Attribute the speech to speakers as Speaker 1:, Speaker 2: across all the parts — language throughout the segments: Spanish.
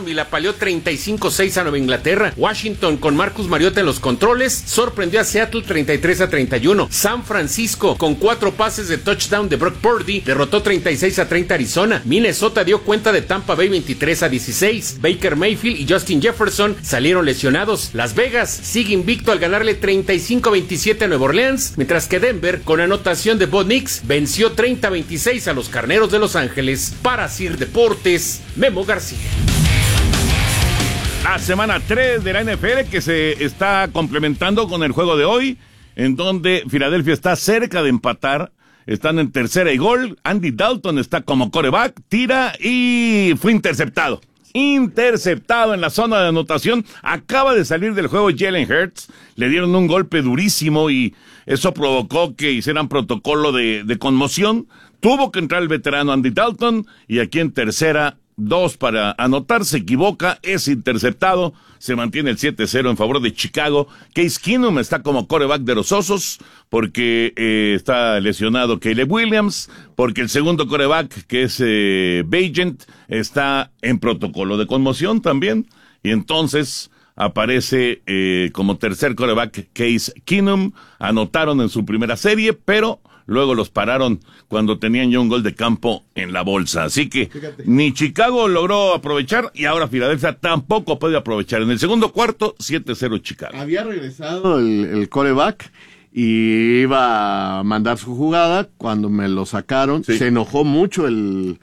Speaker 1: Jacksonville apaleó 35-6 a Nueva Inglaterra. Washington, con Marcus Mariota en los controles, sorprendió a Seattle 33-31. San Francisco, con 4 pases de touchdown de Brock Purdy, derrotó 36-30 a Arizona. Minnesota dio cuenta de Tampa Bay 23-16. Baker Mayfield y Justin Jefferson salieron lesionados. Las Vegas sigue invicto al ganarle 35-27 a Nueva Orleans, mientras que Denver, con anotación de Bo Nix, venció 30-26 a los Carneros de Los Ángeles. Para Sir Deportes, Memo García.
Speaker 2: La semana 3 de la NFL que se está complementando con el juego de hoy, en donde Filadelfia está cerca de empatar. Están en tercera y gol. Andy Dalton está como quarterback, tira y fue interceptado. Interceptado en la zona de anotación. Acaba de salir del juego Jalen Hurts. Le dieron un golpe durísimo y eso provocó que hicieran protocolo de conmoción. Tuvo que entrar el veterano Andy Dalton y aquí en tercera, 2 para anotar. Se equivoca, es interceptado. Se mantiene el 7-0 en favor de Chicago. Case Keenum está como quarterback de los Osos porque está lesionado Caleb Williams, porque el segundo quarterback, que es Bagent, está en protocolo de conmoción también. Y entonces aparece como tercer quarterback Case Keenum. Anotaron en su primera serie, pero luego los pararon cuando tenían ya un gol de campo en la bolsa. Así que ni Chicago logró aprovechar y ahora Filadelfia tampoco puede aprovechar. En el segundo cuarto, 7-0 Chicago.
Speaker 3: Había regresado el quarterback y iba a mandar su jugada cuando me lo sacaron. Sí. Se enojó mucho el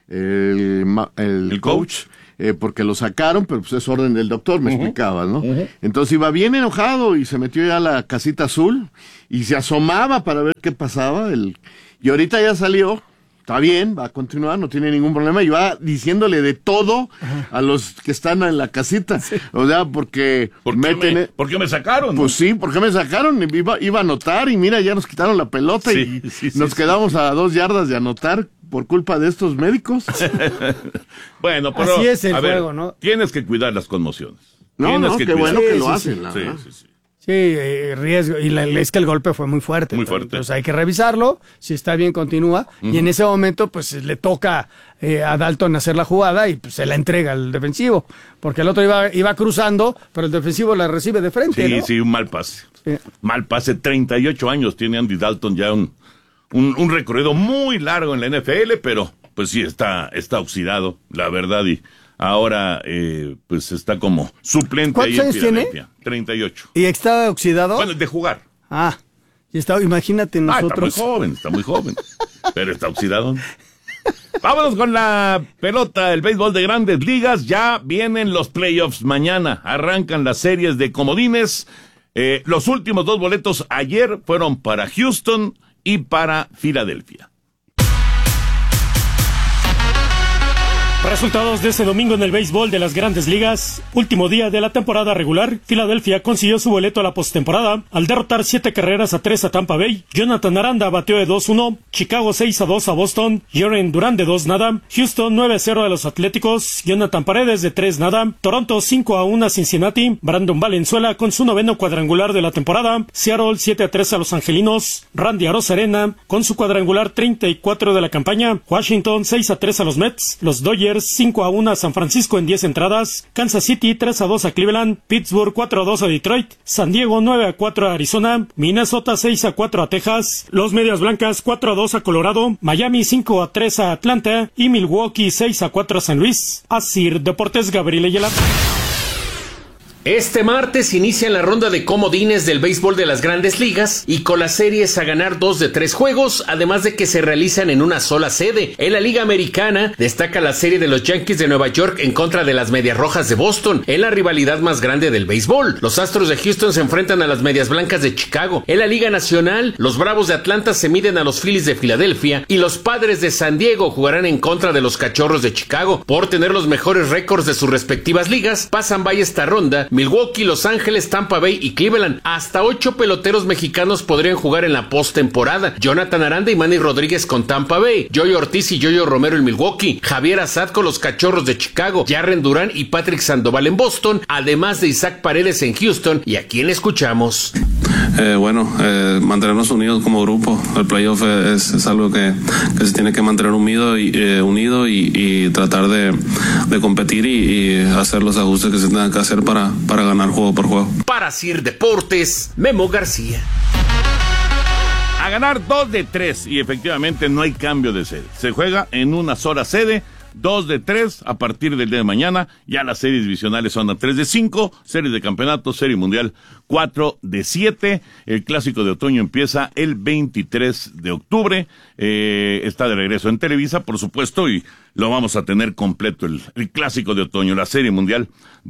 Speaker 3: coach. Porque lo sacaron, pero pues es orden del doctor, me explicaba, ¿no? Entonces iba bien enojado y se metió ya a la casita azul y se asomaba para ver qué pasaba. Y ahorita ya salió, está bien, va a continuar, no tiene ningún problema y va diciéndole de todo a los que están en la casita. Sí. O sea, porque
Speaker 2: ¿Por qué me sacaron?
Speaker 3: Pues sí, ¿por qué me sacaron? Iba a anotar y mira, ya nos quitaron la pelota y nos quedamos a 2 yardas de anotar por culpa de estos médicos.
Speaker 2: Bueno, pero
Speaker 4: así es el juego, ¿no?
Speaker 2: Tienes que cuidar las conmociones.
Speaker 3: Qué bueno que lo hacen, la verdad.
Speaker 4: Sí, riesgo. Y es que el golpe fue muy fuerte.
Speaker 2: Muy fuerte.
Speaker 4: Entonces hay que revisarlo. Si está bien, continúa. Y en ese momento, pues le toca a Dalton hacer la jugada y pues, se la entrega al defensivo. Porque el otro iba cruzando, pero el defensivo la recibe de frente.
Speaker 2: Sí,
Speaker 4: ¿no?
Speaker 2: sí, un mal pase. Sí. Mal pase. 38 años tiene Andy Dalton, ya un recorrido muy largo en la NFL, pero pues sí, está oxidado, la verdad, y ahora pues está como suplente ahí en Filadelfia. ¿Tiene? 38.
Speaker 4: ¿Y está oxidado?
Speaker 2: Bueno, de jugar.
Speaker 4: Y imagínate nosotros.
Speaker 2: Está muy joven, pero está oxidado. Vámonos con la pelota, el béisbol de Grandes Ligas. Ya vienen los playoffs mañana, arrancan las series de comodines. Los últimos 2 boletos ayer fueron para Houston y para Filadelfia.
Speaker 5: Resultados de este domingo en el béisbol de las Grandes Ligas. Último día de la temporada regular. Filadelfia consiguió su boleto a la postemporada al derrotar 7-3 a Tampa Bay. Jonathan Aranda batió de 2-1. Chicago 6-2 a Boston. Jordan Durán de 2-0. Houston 9-0 a los Atléticos. Jonathan Paredes de 3-0. Toronto 5-1 a Cincinnati. Brandon Valenzuela con su 9º cuadrangular de la temporada. Seattle 7-3 a los Angelinos. Randy Arozarena con su cuadrangular 34 de la campaña. Washington 6-3 a los Mets. Los Dodgers 5-1 a San Francisco en 10 entradas, Kansas City 3-2 a Cleveland, Pittsburgh 4-2 a Detroit, San Diego 9-4 a Arizona, Minnesota 6-4 a Texas, los Medias Blancas 4-2 a Colorado, Miami 5-3 a Atlanta y Milwaukee 6-4 a San Luis. Asir Deportes, Gabriel Ayala.
Speaker 1: Este martes inicia la ronda de comodines del béisbol de las Grandes Ligas y con las series a ganar 2 de 3 juegos, además de que se realizan en una sola sede. En la Liga Americana destaca la serie de los Yankees de Nueva York en contra de las Medias Rojas de Boston, en la rivalidad más grande del béisbol. Los Astros de Houston se enfrentan a las Medias Blancas de Chicago. En la Liga Nacional, los Bravos de Atlanta se miden a los Phillies de Filadelfia y los Padres de San Diego jugarán en contra de los Cachorros de Chicago. Por tener los mejores récords de sus respectivas ligas, pasan vaya esta ronda Milwaukee, Los Ángeles, Tampa Bay y Cleveland. Hasta 8 peloteros mexicanos podrían jugar en la postemporada. Jonathan Aranda y Manny Rodríguez con Tampa Bay, Yoyo Ortiz y Yoyo Romero en Milwaukee, Javier Assad con los Cachorros de Chicago, Jarren Durán y Patrick Sandoval en Boston, además de Isaac Paredes en Houston. ¿Y a quién escuchamos?
Speaker 6: mantenernos unidos como grupo. El playoff es algo que se tiene que mantener unido y tratar de competir y hacer los ajustes que se tengan que hacer para ganar juego por juego.
Speaker 1: Para Sir Deportes, Memo García.
Speaker 2: A ganar 2 de 3 y efectivamente no hay cambio de sede. Se juega en una sola sede, 2 de 3 a partir del día de mañana. Ya las series divisionales son a 3 de 5, series de campeonato, serie mundial 4 de 7. El clásico de otoño empieza el 23 de octubre. Está de regreso en Televisa, por supuesto, y lo vamos a tener completo el clásico de otoño, la serie mundial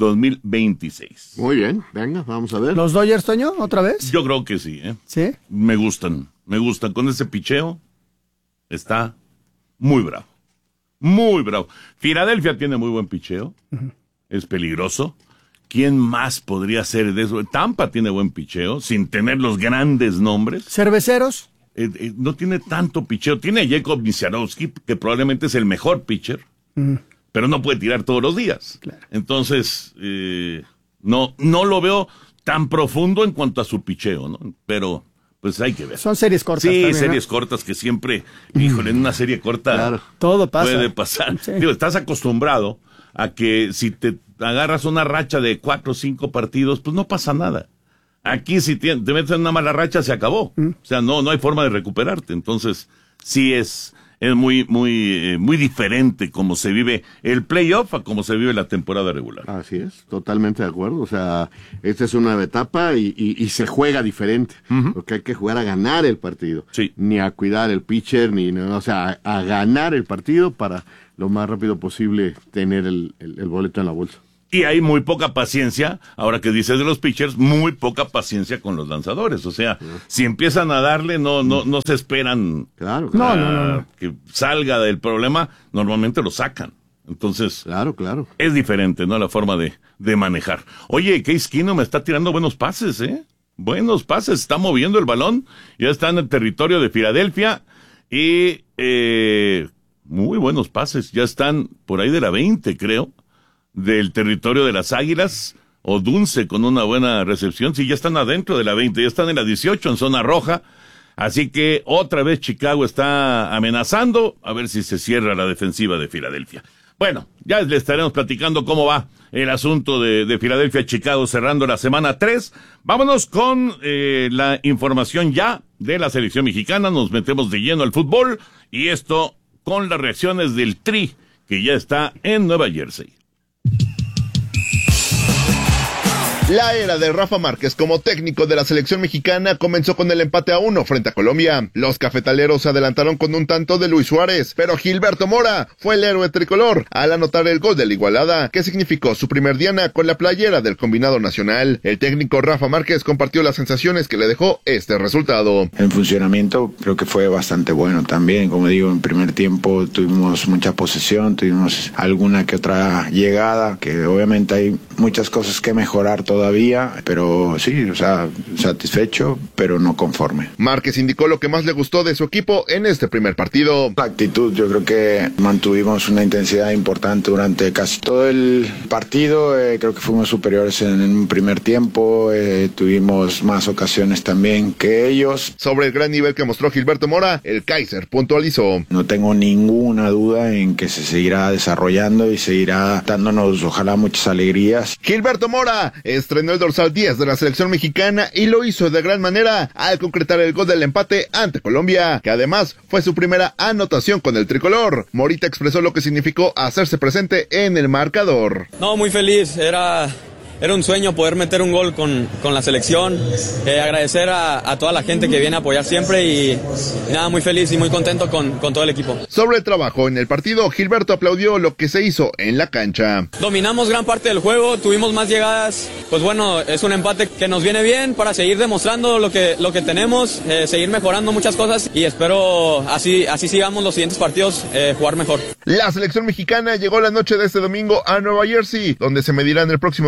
Speaker 2: 2026.
Speaker 3: Muy bien, venga, vamos a ver.
Speaker 4: ¿Los Dodgers, Toño, otra vez?
Speaker 2: Yo creo que sí, ¿eh?
Speaker 4: ¿Sí?
Speaker 2: Me gustan. Con ese picheo está muy bravo. Muy bravo. Filadelfia tiene muy buen picheo. Es peligroso. ¿Quién más podría ser de eso? Tampa tiene buen picheo, sin tener los grandes nombres.
Speaker 4: ¿Cerveceros?
Speaker 2: No tiene tanto picheo. Tiene a Jacob Misiarowski, que probablemente es el mejor pitcher, pero no puede tirar todos los días.
Speaker 4: Claro.
Speaker 2: Entonces, no lo veo tan profundo en cuanto a su picheo, ¿no? Pero pues hay que ver.
Speaker 4: Son series cortas.
Speaker 2: Sí,
Speaker 4: también,
Speaker 2: series
Speaker 4: ¿no?
Speaker 2: cortas que siempre, híjole, en una serie corta
Speaker 3: Claro.
Speaker 4: Todo pasa.
Speaker 2: puede pasar.
Speaker 4: Sí.
Speaker 2: Digo, estás acostumbrado a que si te agarras una racha de 4 o 5 partidos, pues no pasa nada. Aquí si te metes en una mala racha, se acabó. O sea, no hay forma de recuperarte. Entonces, sí es muy diferente cómo se vive el playoff a cómo se vive la temporada regular.
Speaker 3: Así es, totalmente de acuerdo. O sea, esta es una nueva etapa y se juega diferente. Porque hay que jugar a ganar el partido.
Speaker 2: Sí.
Speaker 3: Ni a cuidar el pitcher, o sea, a ganar el partido para lo más rápido posible tener el boleto en la bolsa.
Speaker 2: Y hay muy poca paciencia, ahora que dices de los pitchers, muy poca paciencia con los lanzadores. O sea, si empiezan a darle, no se esperan
Speaker 3: Claro.
Speaker 4: No.
Speaker 2: que salga del problema, normalmente lo sacan. Entonces,
Speaker 3: Claro.
Speaker 2: es diferente, ¿no? La forma de manejar. Oye, Case Keenum me está tirando buenos pases, ¿eh? Buenos pases, está moviendo el balón, ya está en el territorio de Filadelfia y muy buenos pases, ya están por ahí de la 20, creo. Del territorio de las Águilas, o Dunce con una buena recepción, sí, ya están adentro de la 20, ya están en la 18 en zona roja, así que otra vez Chicago está amenazando, a ver si se cierra la defensiva de Filadelfia. Bueno, ya le estaremos platicando cómo va el asunto de Filadelfia-Chicago cerrando la semana 3. Vámonos con la información ya de la selección mexicana, nos metemos de lleno al fútbol, y esto con las reacciones del Tri, que ya está en Nueva Jersey.
Speaker 7: La era de Rafa Márquez como técnico de la selección mexicana comenzó con el empate a 1 frente a Colombia. Los cafetaleros se adelantaron con un tanto de Luis Suárez, pero Gilberto Mora fue el héroe tricolor al anotar el gol de la igualada, que significó su primer diana con la playera del combinado nacional. El técnico Rafa Márquez compartió las sensaciones que le dejó este resultado.
Speaker 8: El funcionamiento creo que fue bastante bueno también. Como digo, en primer tiempo tuvimos mucha posesión, tuvimos alguna que otra llegada, que obviamente hay muchas cosas que mejorar todavía, pero sí, o sea, satisfecho, pero no conforme.
Speaker 7: Márquez indicó lo que más le gustó de su equipo en este primer partido.
Speaker 8: La actitud, yo creo que mantuvimos una intensidad importante durante casi todo el partido. Creo que fuimos superiores en un primer tiempo, tuvimos más ocasiones también que ellos.
Speaker 7: Sobre el gran nivel que mostró Gilberto Mora, el Kaiser puntualizó.
Speaker 8: No tengo ninguna duda en que se seguirá desarrollando y seguirá dándonos, ojalá, muchas alegrías.
Speaker 7: Gilberto Mora estrenó el dorsal 10 de la selección mexicana y lo hizo de gran manera al concretar el gol del empate ante Colombia, que además fue su primera anotación con el tricolor. Morita expresó lo que significó hacerse presente en el marcador.
Speaker 9: No, muy feliz, era un sueño poder meter un gol con la selección, agradecer a toda la gente que viene a apoyar siempre y nada, muy feliz y muy contento con todo el equipo.
Speaker 7: Sobre el trabajo en el partido, Gilberto aplaudió lo que se hizo en la cancha.
Speaker 9: Dominamos gran parte del juego, tuvimos más llegadas, pues bueno, es un empate que nos viene bien para seguir demostrando lo que tenemos, seguir mejorando muchas cosas y espero así sigamos los siguientes partidos, jugar mejor.
Speaker 7: La selección mexicana llegó la noche de este domingo a Nueva Jersey, donde se medirán el próximo martes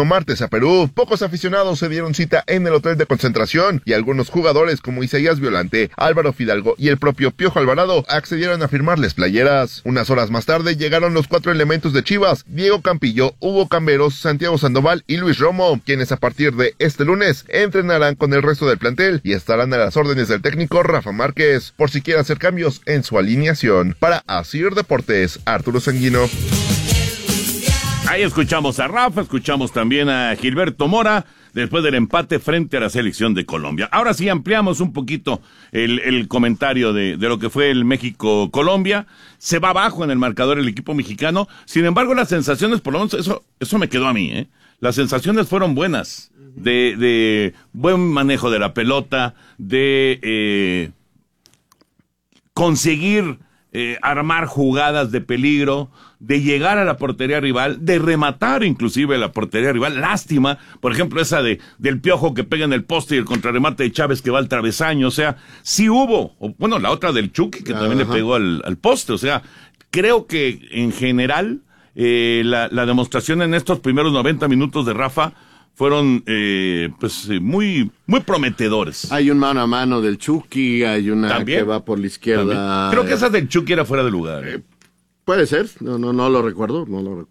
Speaker 7: a Perú. Pocos aficionados se dieron cita en el hotel de concentración y algunos jugadores como Isaías Violante, Álvaro Fidalgo y el propio Piojo Alvarado accedieron a firmarles playeras. Unas horas más tarde llegaron los 4 elementos de Chivas: Diego Campillo, Hugo Camberos, Santiago Sandoval y Luis Romo, quienes a partir de este lunes entrenarán con el resto del plantel y estarán a las órdenes del técnico Rafa Márquez por si quiere hacer cambios en su alineación. Para Asir Deportes, Arturo Sanguino.
Speaker 2: Ahí escuchamos a Rafa, escuchamos también a Gilberto Mora, después del empate frente a la selección de Colombia. Ahora sí ampliamos un poquito el comentario de lo que fue el México-Colombia. Se va abajo en el marcador el equipo mexicano. Sin embargo, las sensaciones, por lo menos eso me quedó a mí, ¿eh? Las sensaciones fueron buenas, de buen manejo de la pelota, de conseguir armar jugadas de peligro, de llegar a la portería rival, de rematar inclusive la portería rival. Lástima, por ejemplo, esa del Piojo que pega en el poste y el contrarremate de Chávez que va al travesaño. O sea, sí hubo, bueno, la otra del Chucky que también le pegó al poste. O sea, creo que en general la demostración en estos primeros 90 minutos de Rafa fueron muy prometedores.
Speaker 3: Hay un mano a mano del Chucky, hay una
Speaker 2: ¿También?
Speaker 3: que va por la izquierda.
Speaker 2: ¿También? Creo que esa del Chucky era fuera de lugar.
Speaker 3: Puede ser, no lo recuerdo.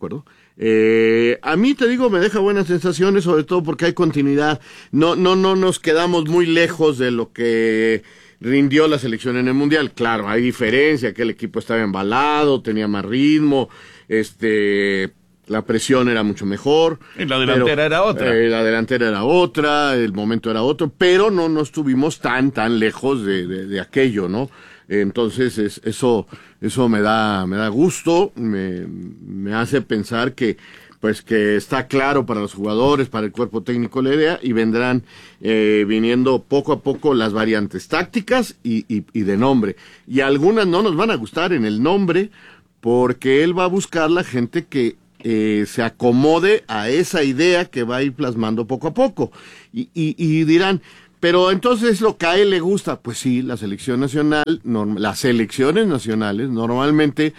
Speaker 3: A mí, te digo, me deja buenas sensaciones, sobre todo porque hay continuidad. No nos quedamos muy lejos de lo que rindió la selección en el Mundial. Claro, hay diferencia, que el equipo estaba embalado, tenía más ritmo, la presión era mucho mejor.
Speaker 2: Y la delantera era otra.
Speaker 3: La delantera era otra, el momento era otro, pero no estuvimos tan lejos de aquello, ¿no? Entonces eso me da gusto, me hace pensar que está claro para los jugadores, para el cuerpo técnico la idea, y vendrán viniendo poco a poco las variantes tácticas y de nombre. Y algunas no nos van a gustar en el nombre, porque él va a buscar la gente que se acomode a esa idea que va a ir plasmando poco a poco. Y dirán, pero entonces lo que a él le gusta, pues sí, la selección nacional, las selecciones nacionales normalmente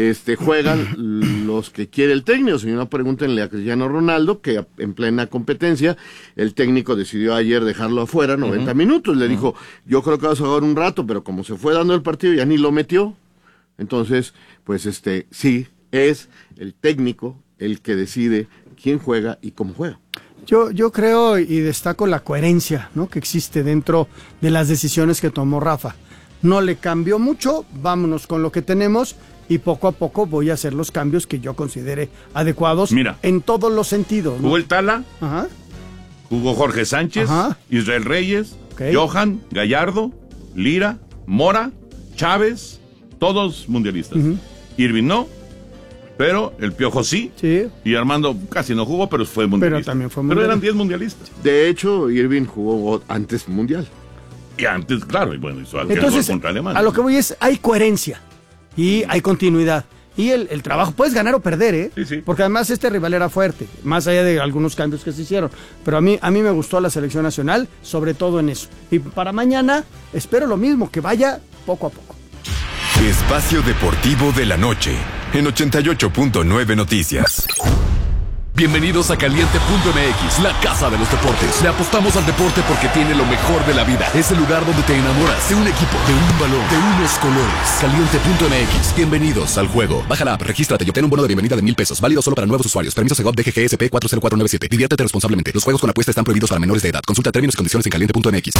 Speaker 3: juegan los que quiere el técnico. Si no, pregúntenle a Cristiano Ronaldo, que en plena competencia el técnico decidió ayer dejarlo afuera 90 minutos. Le dijo, yo creo que vas a jugar un rato, pero como se fue dando el partido ya ni lo metió. Entonces, pues sí, es el técnico el que decide quién juega y cómo juega.
Speaker 4: Yo creo y destaco la coherencia, ¿no?, que existe dentro de las decisiones que tomó Rafa. No le cambió mucho, vámonos con lo que tenemos y poco a poco voy a hacer los cambios que yo considere adecuados. Mira, en todos los sentidos, ¿no?
Speaker 2: Jugó el Tala, jugó Jorge Sánchez, Israel Reyes, Johan, Gallardo, Lira, Mora, Chávez, todos mundialistas. Irving no, pero el Piojo sí, y Armando casi no jugó, pero fue mundialista.
Speaker 4: Pero también fue mundialista.
Speaker 2: Pero eran 10 mundialistas.
Speaker 3: De hecho, Irving jugó antes mundial.
Speaker 2: Y antes, claro, y bueno, hizo
Speaker 4: entonces, contra Alemania. A lo que voy es, hay coherencia y hay continuidad. Y el trabajo, puedes ganar o perder,
Speaker 2: Sí.
Speaker 4: Porque además este rival era fuerte, más allá de algunos cambios que se hicieron. Pero a mí me gustó la selección nacional, sobre todo en eso. Y para mañana, espero lo mismo, que vaya poco a poco.
Speaker 10: Espacio Deportivo de la Noche, en 88.9 Noticias. Bienvenidos a Caliente.mx, la casa de los deportes. Le apostamos al deporte porque tiene lo mejor de la vida. Es el lugar donde te enamoras de un equipo, de un balón, de unos colores. Caliente.mx, bienvenidos al juego. Baja la app, regístrate y obtén un bono de bienvenida de $1,000. Válido solo para nuevos usuarios. Permiso Segov DGGSP 40497. Diviértete responsablemente. Los juegos con apuesta están prohibidos para menores de edad. Consulta términos y condiciones en Caliente.mx.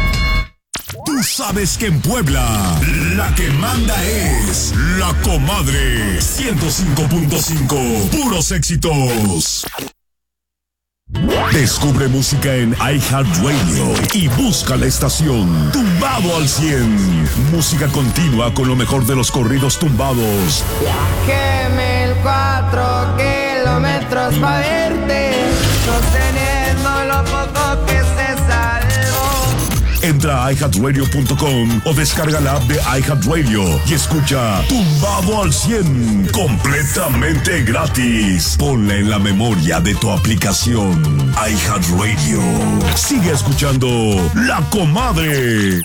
Speaker 11: Tú sabes que en Puebla la que manda es La Comadre 105.5. Puros éxitos. Descubre música en iHeartRadio y busca la estación Tumbado al 100. Música continua con lo mejor de los corridos tumbados.
Speaker 12: Viajé 1,004 kilómetros para verte, sosteniendo lo poco que se salvó.
Speaker 11: Entra a iHeartRadio.com o descarga la app de iHeartRadio y escucha Tumbado al 100 completamente gratis. Ponla en la memoria de tu aplicación iHeartRadio. Sigue escuchando La Comadre.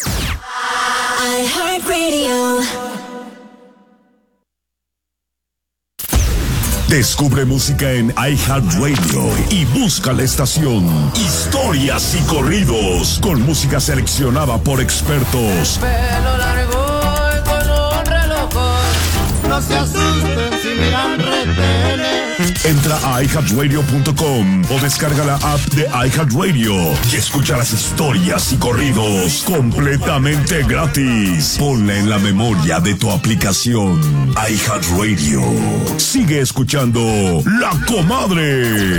Speaker 13: iHeartRadio.
Speaker 11: Descubre música en iHeartRadio y busca la estación Historias y Corridos con música seleccionada por expertos.
Speaker 12: Pelo largo y con un reloj. No se asusten si miran retenes.
Speaker 11: Entra a iHeartRadio.com o descarga la app de iHeartRadio y escucha las historias y corridos completamente gratis. Ponla en la memoria de tu aplicación iHeartRadio. Sigue escuchando La Comadre.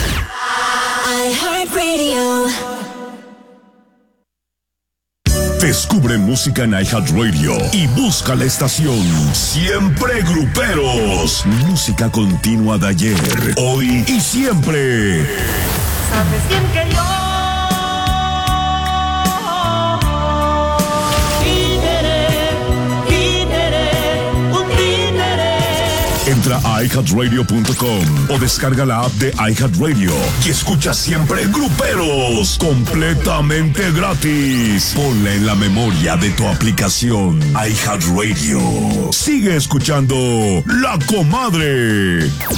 Speaker 13: iHeartRadio.
Speaker 11: Descubre música en iHeartRadio y busca la estación Siempre Gruperos. Música continua de ayer, hoy y siempre.
Speaker 12: ¿Sabes quién que yo?
Speaker 11: Entra a iHeartRadio.com o descarga la app de iHeartRadio y escucha Siempre Gruperos completamente gratis. Ponla en la memoria de tu aplicación iHeartRadio. Sigue escuchando La Comadre.